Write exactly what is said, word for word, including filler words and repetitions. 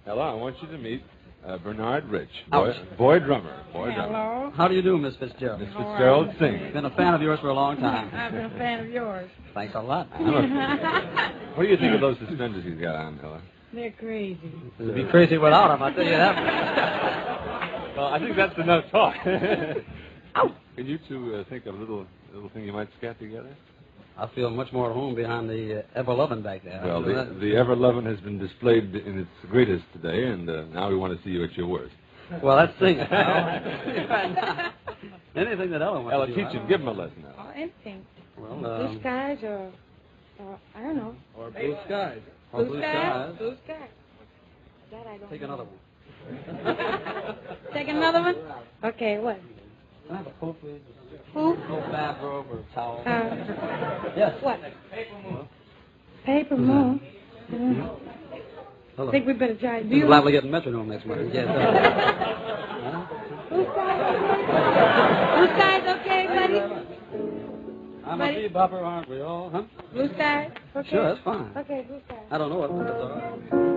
Ella, I want you to meet uh, Bernard Rich, boy, boy drummer. Boy Hello. drummer. How do you do, Miss Fitzgerald? Miss Fitzgerald sings. Been a fan of yours for a long time. I've been a fan of yours. Thanks a lot. What do you think of those suspenders he's got on, Ella? They're crazy. You'd be crazy without him, I'll tell you that. Well, I think that's enough talk. Ow. Can you two uh, think of a little little thing you might scat together? I feel much more at home behind the uh, ever-loving back there. Well, the, the ever-loving has been displayed in its greatest today, and uh, now we want to see you at your worst. Well, let's sing it. Anything that Ella wants Ella, to do. teach him. Give him a lesson, Ella. Oh, anything. Well, Blue um, skies or, or, I don't know. or blue skies. Or Blue, blue skies. skies. Blue skies. That I don't Take know. another one. Take another one? Okay, what? Can I have a coat, please? Who? No bathrobe or towel. Uh, Yes. what? Paper moon. Mm. Hello. I think we better try. Do You're you? liable to get a metronome next month. Yes. Uh, Blue skies. Blue skies, okay, buddy? I'm Buddy? a bebopper, aren't we all? Huh? Blue skies, okay? Sure, that's fine. Okay, blue skies. I don't know what. That's all right.